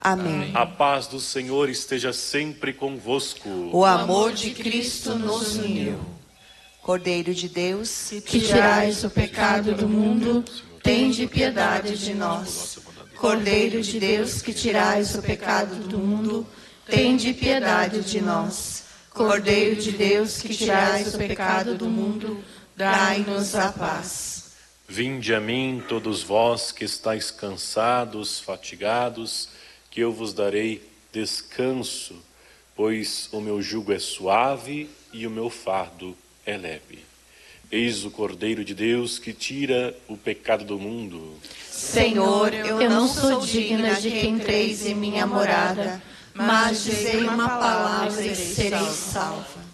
Amém. A paz do Senhor esteja sempre convosco. O amor de Cristo nos uniu. Cordeiro de Deus, que tirais o pecado do mundo, tende piedade de nós. Cordeiro de Deus, que tirais o pecado do mundo, tende piedade de nós. Cordeiro de Deus, que tirais o pecado do mundo, dai-nos a paz. Vinde a mim, todos vós que estáis cansados, fatigados, que eu vos darei descanso, pois o meu jugo é suave e o meu fardo é leve. Eis o Cordeiro de Deus que tira o pecado do mundo. Senhor, eu não sou digna de que entreis em minha morada, mas dizei uma palavra e serei salva.